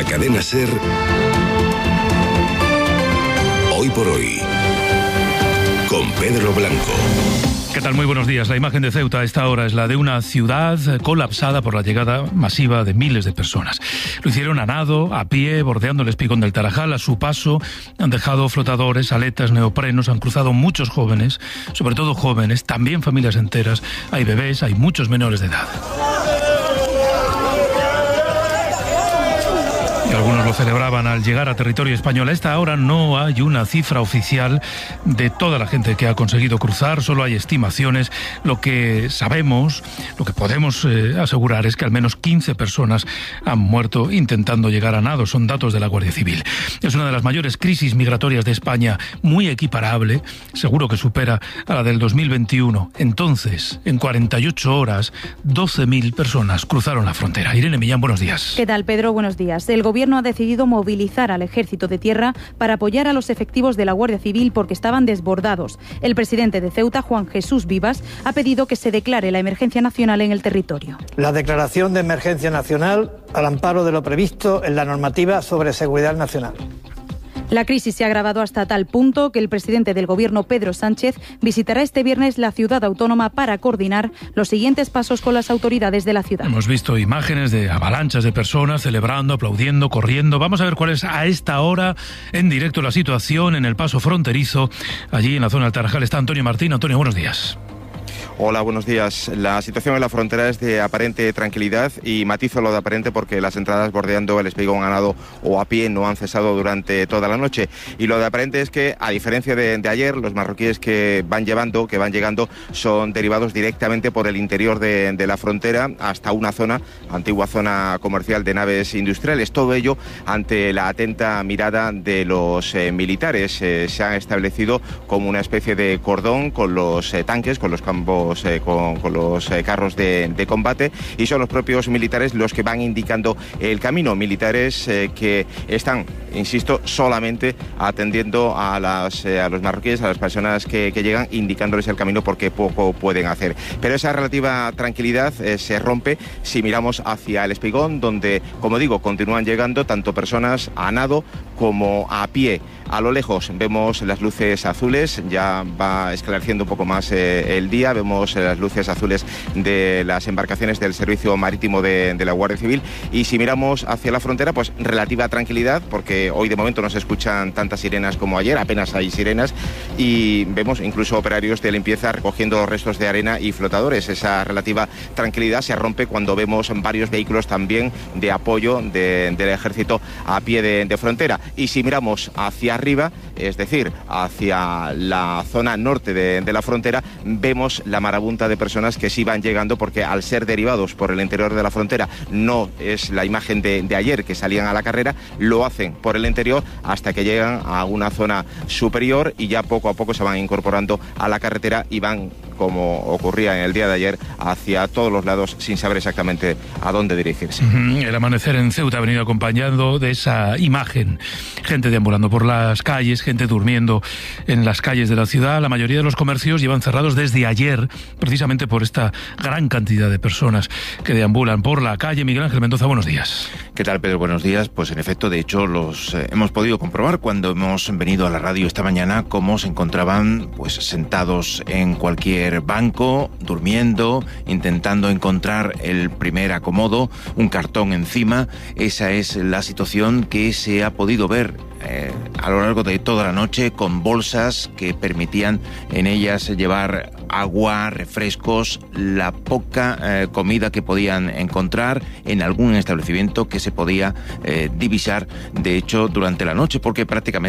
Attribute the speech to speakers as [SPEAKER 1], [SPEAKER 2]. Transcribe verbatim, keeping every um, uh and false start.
[SPEAKER 1] Cadena SER, Hoy por Hoy, con Pedro Blanco.
[SPEAKER 2] ¿Qué tal? Muy buenos días. La imagen de Ceuta a esta hora es la de una ciudad colapsada por la llegada masiva de miles de personas. Lo hicieron a nado, a pie, bordeando el espigón del Tarajal. A su paso han dejado flotadores, aletas, neoprenos, han cruzado muchos jóvenes, sobre todo jóvenes, también familias enteras. Hay bebés, hay muchos menores de edad. Y algunos lo celebraban al llegar a territorio español. A esta hora no hay una cifra oficial de toda la gente que ha conseguido cruzar, solo hay estimaciones. Lo que sabemos, lo que podemos eh, asegurar es que al menos quince personas han muerto intentando llegar a nado. Son datos de la Guardia Civil. Es una de las mayores crisis migratorias de España, muy equiparable, seguro que supera a la del dos mil veintiuno. Entonces, en cuarenta y ocho horas, doce mil personas cruzaron la frontera. Irene Millán, buenos días.
[SPEAKER 3] ¿Qué tal, Pedro? Buenos días. El gobierno El Gobierno ha decidido movilizar al Ejército de Tierra para apoyar a los efectivos de la Guardia Civil porque estaban desbordados. El presidente de Ceuta, Juan Jesús Vivas, ha pedido que se declare la emergencia nacional en el territorio.
[SPEAKER 4] La declaración de emergencia nacional al amparo de lo previsto en la normativa sobre seguridad nacional.
[SPEAKER 3] La crisis se ha agravado hasta tal punto que el presidente del Gobierno, Pedro Sánchez, visitará este viernes la ciudad autónoma para coordinar los siguientes pasos con las autoridades de la ciudad.
[SPEAKER 2] Hemos visto imágenes de avalanchas de personas celebrando, aplaudiendo, corriendo. Vamos a ver cuál es a esta hora en directo la situación en el paso fronterizo. Allí en la zona del Tarajal está Antonio Martín. Antonio, buenos días.
[SPEAKER 5] Hola, buenos días. La situación en la frontera es de aparente tranquilidad y matizo lo de aparente porque las entradas bordeando el espigón a nado o a pie no han cesado durante toda la noche. Y lo de aparente es que, a diferencia de, de ayer, los marroquíes que van llevando, que van llegando, son derivados directamente por el interior de, de la frontera hasta una zona, antigua zona comercial de naves industriales. Todo ello ante la atenta mirada de los eh, militares. Eh, se han establecido como una especie de cordón con los eh, tanques, con los campos Eh, con, con los eh, carros de, de combate, y son los propios militares los que van indicando el camino. Militares eh, que están, insisto, solamente atendiendo a, las, eh, a los marroquíes, a las personas que, que llegan, indicándoles el camino porque poco pueden hacer. Pero esa relativa tranquilidad eh, se rompe si miramos hacia el espigón, donde, como digo, continúan llegando tanto personas a nado como a pie. A lo lejos vemos las luces azules, ya va esclareciendo un poco más eh, el día, vemos eh, las luces azules de las embarcaciones del Servicio Marítimo de, de la Guardia Civil, y si miramos hacia la frontera, pues relativa tranquilidad, porque hoy de momento no se escuchan tantas sirenas como ayer, apenas hay sirenas, y vemos incluso operarios de limpieza recogiendo restos de arena y flotadores. Esa relativa tranquilidad se rompe cuando vemos varios vehículos también de apoyo de, del ejército a pie de, de frontera. Y si miramos hacia arriba, es decir, hacia la zona norte de, de la frontera, vemos la marabunta de personas que sí van llegando, porque al ser derivados por el interior de la frontera, no es la imagen de, de ayer que salían a la carrera, lo hacen por el interior hasta que llegan a una zona superior y ya poco a poco se van incorporando a la carretera y van, como ocurría en el día de ayer, hacia todos los lados sin saber exactamente a dónde dirigirse.
[SPEAKER 2] El amanecer en Ceuta ha venido acompañado de esa imagen. Gente deambulando por las calles, gente durmiendo en las calles de la ciudad. La mayoría de los comercios llevan cerrados desde ayer, precisamente por esta gran cantidad de personas que deambulan por la calle. Miguel Ángel Mendoza, buenos días.
[SPEAKER 6] ¿Qué tal, Pedro? Buenos días. Pues en efecto, de hecho, los eh, hemos podido comprobar cuando hemos venido a la radio esta mañana cómo se encontraban pues sentados en cualquier banco, durmiendo, intentando encontrar el primer acomodo, un cartón encima. Esa es la situación que se ha podido ver eh, a lo largo de toda la noche, con bolsas que permitían en ellas llevar agua, refrescos, la poca eh, comida que podían encontrar en algún establecimiento que se podía eh, divisar, de hecho, durante la noche, porque prácticamente